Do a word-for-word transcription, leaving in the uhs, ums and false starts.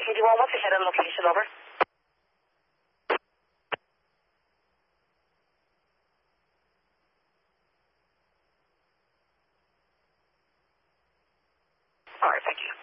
K D one, what's your head on location, over? All right, thank you.